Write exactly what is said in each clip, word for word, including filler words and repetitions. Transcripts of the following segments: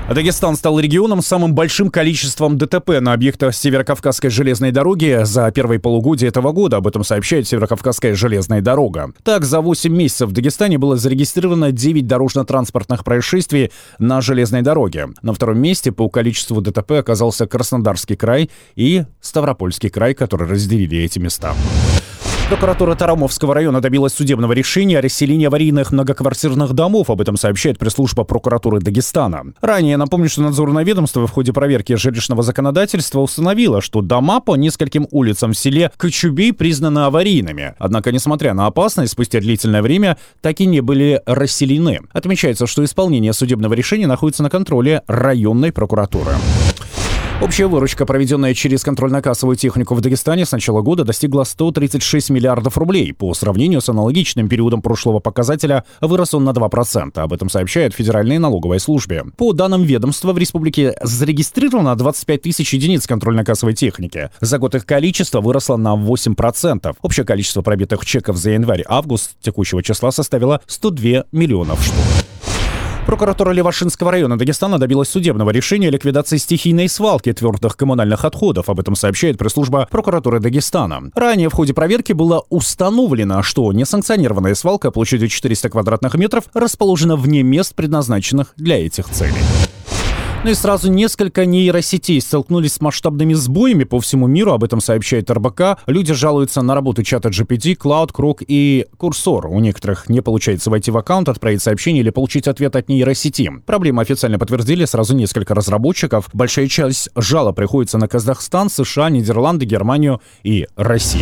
Дагестан стал регионом с самым большим количеством ДТП на объектах Северокавказской железной дороги за первые полугодие этого года. Об этом сообщает Северокавказская железная дорога. Так, за восемь месяцев в Дагестане было зарегистрировано девять дорожно-транспортных происшествий на железной дороге. На втором месте по количеству ДТП оказался Краснодарский край и Ставропольский край, которые разделили эти места. Прокуратура Тарамовского района добилась судебного решения о расселении аварийных многоквартирных домов. Об этом сообщает пресс-служба прокуратуры Дагестана. Ранее, напомню, что надзорное ведомство в ходе проверки жилищного законодательства установило, что дома по нескольким улицам в селе Кочубей признаны аварийными. Однако, несмотря на опасность, спустя длительное время так и не были расселены. Отмечается, что исполнение судебного решения находится на контроле районной прокуратуры. Общая выручка, проведенная через контрольно-кассовую технику в Дагестане с начала года, достигла сто тридцать шесть миллиардов рублей. По сравнению с аналогичным периодом прошлого показателя вырос он на два процента. Об этом сообщает Федеральная налоговая служба. По данным ведомства, в республике зарегистрировано двадцать пять тысяч единиц контрольно-кассовой техники. За год их количество выросло на восемь процентов. Общее количество пробитых чеков за январь-август текущего числа составило сто два миллионов штук. Прокуратура Левашинского района Дагестана добилась судебного решения о ликвидации стихийной свалки твердых коммунальных отходов. Об этом сообщает пресс-служба прокуратуры Дагестана. Ранее в ходе проверки было установлено, что несанкционированная свалка площадью четыреста квадратных метров расположена вне мест, предназначенных для этих целей. Ну и сразу несколько нейросетей столкнулись с масштабными сбоями по всему миру. Об этом сообщает эр бэ ка. Люди жалуются на работу чата джи пи ти, Cloud, Крок и Курсор. У некоторых не получается войти в аккаунт, отправить сообщение или получить ответ от нейросети. Проблему официально подтвердили сразу несколько разработчиков. Большая часть жалоб приходится на Казахстан, США, Нидерланды, Германию и Россию.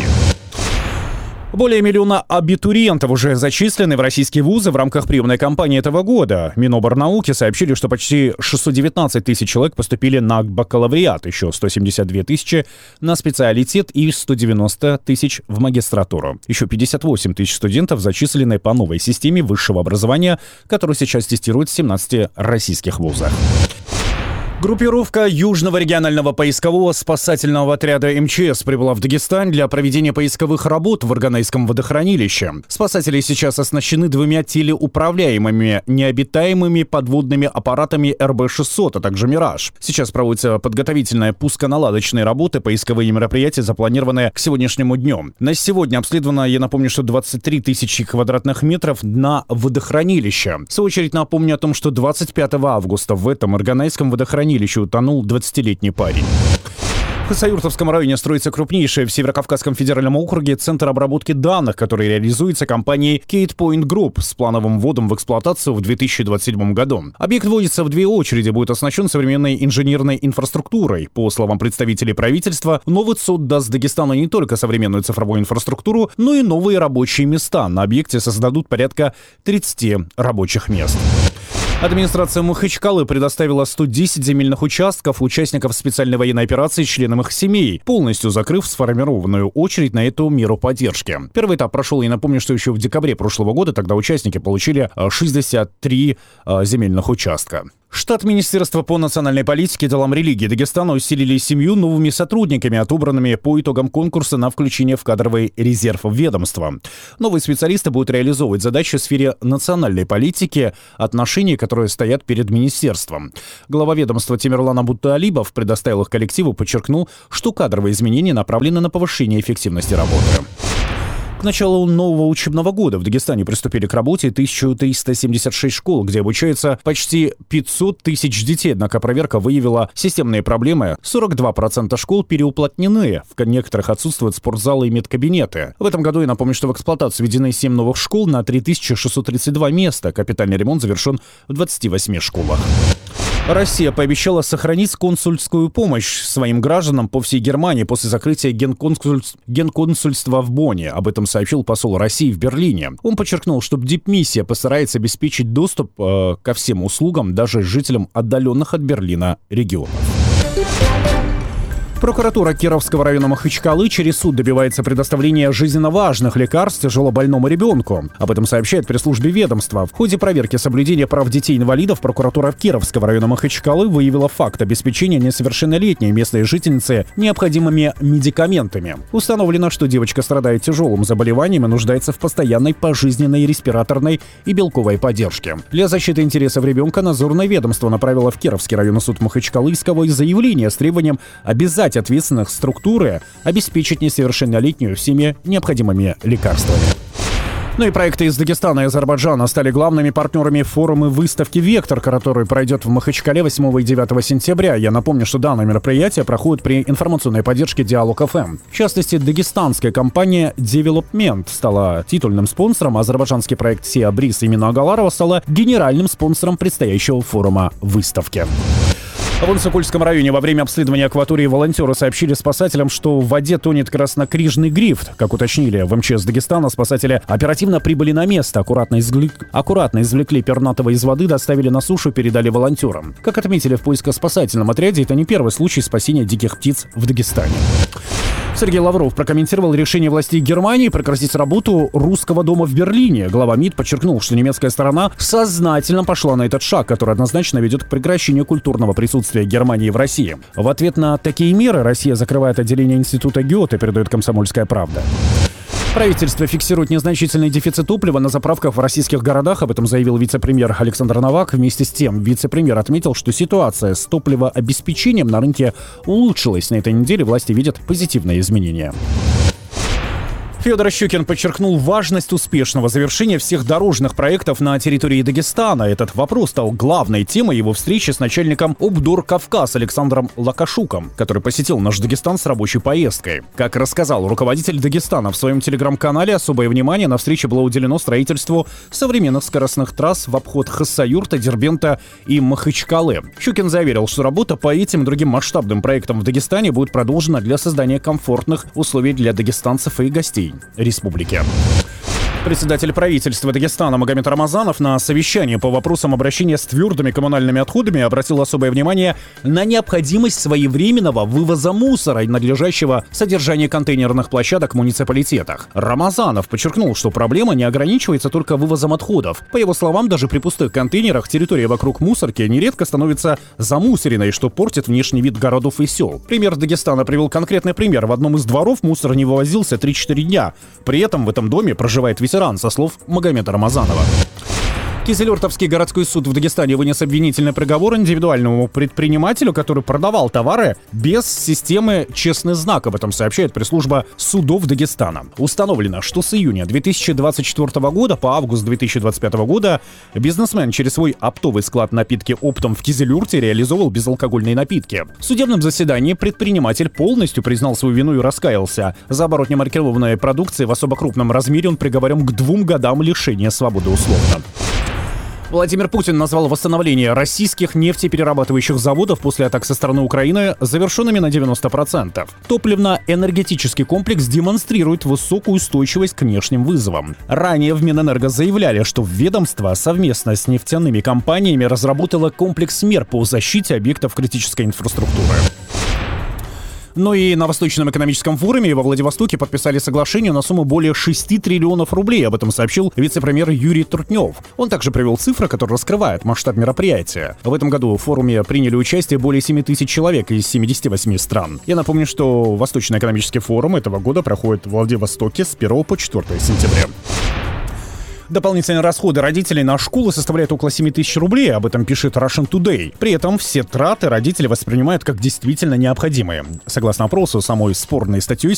Более миллиона абитуриентов уже зачислены в российские вузы в рамках приемной кампании этого года. Миноборнауки сообщили, что почти шестьсот девятнадцать тысяч человек поступили на бакалавриат, еще сто семьдесят две тысячи на специалитет и сто девяносто тысяч в магистратуру. Еще пятьдесят восемь тысяч студентов зачислены по новой системе высшего образования, которую сейчас тестируют в семнадцати российских вузах. Группировка Южного регионального поискового спасательного отряда эм че эс прибыла в Дагестан для проведения поисковых работ в Арганайском водохранилище. Спасатели сейчас оснащены двумя телеуправляемыми необитаемыми подводными аппаратами эр бэ шестьсот, а также «Мираж». Сейчас проводятся подготовительные пусконаладочные работы, поисковые мероприятия запланированы к сегодняшнему дню. На сегодня обследовано, я напомню, что двадцать три тысячи квадратных метров дна водохранилища. В свою очередь напомню о том, что двадцать пятого августа в этом Арганайском водохранилище утонул двадцатилетний парень. В Хасавюртовском районе строится крупнейший в Северокавказском федеральном округе центр обработки данных, который реализуется компанией Kate Point Group с плановым вводом в эксплуатацию в две тысячи двадцать седьмом году. Объект вводится в две очереди, будет оснащен современной инженерной инфраструктурой. По словам представителей правительства, новый ЦОД даст Дагестану не только современную цифровую инфраструктуру, но и новые рабочие места. На объекте создадут порядка тридцати рабочих мест. Администрация Махачкалы предоставила сто десять земельных участков участников специальной военной операции членам их семей, полностью закрыв сформированную очередь на эту меру поддержки. Первый этап прошел, я напомню, что еще в декабре прошлого года, тогда участники получили шестьдесят три а, земельных участка. Штат Министерства по национальной политике и делам религии Дагестана усилили семью новыми сотрудниками, отобранными по итогам конкурса на включение в кадровый резерв ведомства. Новые специалисты будут реализовывать задачи в сфере национальной политики, отношений, которые стоят перед министерством. Глава ведомства Тимирлан Абуталибов предоставил их коллективу, подчеркнул, что кадровые изменения направлены на повышение эффективности работы. К началу нового учебного года в Дагестане приступили к работе тысяча триста семьдесят шесть школ, где обучается почти пятьсот тысяч детей. Однако проверка выявила системные проблемы. сорок два процента школ переуплотнены. В некоторых отсутствуют спортзалы и медкабинеты. В этом году, я напомню, что в эксплуатацию введены семь новых школ на три тысячи шестьсот тридцать два места. Капитальный ремонт завершен в двадцати восьми школах. Россия пообещала сохранить консульскую помощь своим гражданам по всей Германии после закрытия генконсуль... генконсульства в Бонне. Об этом сообщил посол России в Берлине. Он подчеркнул, что дипмиссия постарается обеспечить доступ э, ко всем услугам даже жителям отдаленных от Берлина регионов. Прокуратура Кировского района Махачкалы через суд добивается предоставления жизненно важных лекарств тяжелобольному ребенку. Об этом сообщает пресс-службе ведомства. В ходе проверки соблюдения прав детей-инвалидов прокуратура Кировского района Махачкалы выявила факт обеспечения несовершеннолетней местной жительницы необходимыми медикаментами. Установлено, что девочка страдает тяжелым заболеванием и нуждается в постоянной пожизненной респираторной и белковой поддержке. Для защиты интересов ребенка надзорное ведомство направило в Кировский районный суд Махачкалы исковое заявление с требованием обязать ответственных структуры обеспечить несовершеннолетнюю всеми необходимыми лекарствами. Ну и проекты из Дагестана и Азербайджана стали главными партнерами форума выставки «Вектор», который пройдет в Махачкале восьмого и девятого сентября. Я напомню, что данное мероприятие проходит при информационной поддержке Диалог эф эм. В частности, дагестанская компания Development стала титульным спонсором, а азербайджанский проект Сиа Бриз имени Агаларова стала генеральным спонсором предстоящего форума выставки. В Инсыкульском районе во время обследования акватории волонтеры сообщили спасателям, что в воде тонет краснокрижный грифт. Как уточнили в эм че эс Дагестана, спасатели оперативно прибыли на место, аккуратно, извлек... аккуратно извлекли пернатого из воды, доставили на сушу, передали волонтерам. Как отметили в поиско-спасательном отряде, это не первый случай спасения диких птиц в Дагестане. Сергей Лавров прокомментировал решение властей Германии прекратить работу русского дома в Берлине. Глава МИД подчеркнул, что немецкая сторона сознательно пошла на этот шаг, который однозначно ведет к прекращению культурного присутствия Германии в России. В ответ на такие меры Россия закрывает отделение института Гёте, передает «Комсомольская правда». Правительство фиксирует незначительный дефицит топлива на заправках в российских городах. Об этом заявил вице-премьер Александр Новак. Вместе с тем, вице-премьер отметил, что ситуация с топливообеспечением на рынке улучшилась. На этой неделе власти видят позитивные изменения. Федор Щукин подчеркнул важность успешного завершения всех дорожных проектов на территории Дагестана. Этот вопрос стал главной темой его встречи с начальником ОБДОР «Кавказ» Александром Лакашуком, который посетил наш Дагестан с рабочей поездкой. Как рассказал руководитель Дагестана в своем телеграм-канале, особое внимание на встрече было уделено строительству современных скоростных трасс в обход Хассаюрта, Дербента и Махачкалы. Щукин заверил, что работа по этим и другим масштабным проектам в Дагестане будет продолжена для создания комфортных условий для дагестанцев и гостей республики. Председатель правительства Дагестана Магомед Рамазанов на совещании по вопросам обращения с твердыми коммунальными отходами обратил особое внимание на необходимость своевременного вывоза мусора и надлежащего содержания контейнерных площадок в муниципалитетах. Рамазанов подчеркнул, что проблема не ограничивается только вывозом отходов. По его словам, даже при пустых контейнерах территория вокруг мусорки нередко становится замусоренной, что портит внешний вид городов и сел. Премьер Дагестана привел конкретный пример. В одном из дворов мусор не вывозился три-четыре дня. При этом в этом доме проживает ветеран, со слов Магомеда Рамазанова. Кизилюртовский городской суд в Дагестане вынес обвинительный приговор индивидуальному предпринимателю, который продавал товары без системы «Честный знак». Об этом сообщает пресс-служба судов Дагестана. Установлено, что с июня две тысячи двадцать четвёртого года по август две тысячи двадцать пятого года бизнесмен через свой оптовый склад напитки «Оптом» в Кизилюрте реализовывал безалкогольные напитки. В судебном заседании предприниматель полностью признал свою вину и раскаялся. За оборот немаркированной продукции в особо крупном размере он приговорен к двум годам лишения свободы условно. Владимир Путин назвал восстановление российских нефтеперерабатывающих заводов после атак со стороны Украины завершенными на девяносто процентов. Топливно-энергетический комплекс демонстрирует высокую устойчивость к внешним вызовам. Ранее в Минэнерго заявляли, что ведомство совместно с нефтяными компаниями разработало комплекс мер по защите объектов критической инфраструктуры. Ну и на Восточном экономическом форуме во Владивостоке подписали соглашение на сумму более шести триллионов рублей. Об этом сообщил вице-премьер Юрий Трутнев. Он также привел цифры, которые раскрывают масштаб мероприятия. В этом году в форуме приняли участие более семи тысяч человек из семидесяти восьми стран. Я напомню, что Восточный экономический форум этого года проходит в Владивостоке с первого по четвёртое сентября. Дополнительные расходы родителей на школы составляют около семи тысяч рублей, об этом пишет Russian Today. При этом все траты родители воспринимают как действительно необходимые. Согласно опросу, самой спорной статьей